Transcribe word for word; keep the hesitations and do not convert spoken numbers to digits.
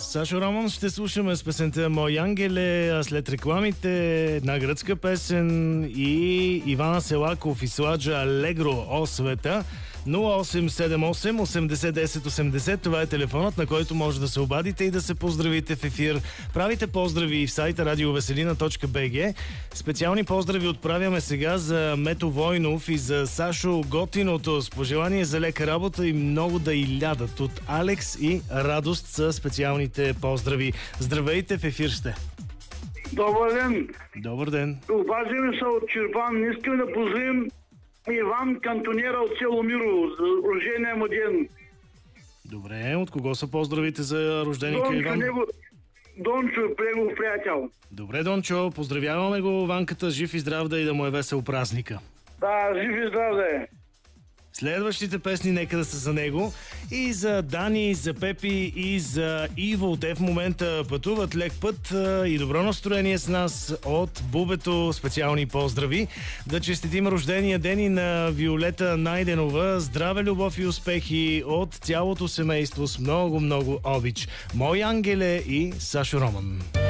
Сашо Роман ще слушаме с песента "Мой ангеле", а след рекламите една гръцка песен и Ивана Селаков и Сладжа Алегро "О света". нула осем седем осем осемдесет десет осемдесет. Това е телефонът, на който може да се обадите и да се поздравите в ефир. Правите поздрави в сайта радиовеселина точка би джи. Специални поздрави отправяме сега за Мето Войнов и за Сашо Готиното с пожелание за лека работа и много да и лядат. От Алекс и Радост са специалните поздрави. Здравейте, в ефир сте. Добър ден. Добър ден. Обаждаме се от Чирпан. Искаме да поздравим Иван Кантонера от село Мирово за рождения му ден. Добре, от кого са поздравите за рожденика Дончо, Иван? него, Дончо, негов приятел. Добре, Дончо, поздравяваме го, Ванката, жив и здрав да и да му е весел празника. Да, жив и здрав да е. Следващите песни нека да са за него. И за Дани, за Пепи и за Иво. Те в момента пътуват лек път и добро настроение с нас от Бубето. Специални поздрави. Да честитим рождения ден и на Виолета Найденова. Здраве, любов и успехи от цялото семейство с много, много обич. Мой ангеле и Сашо Роман.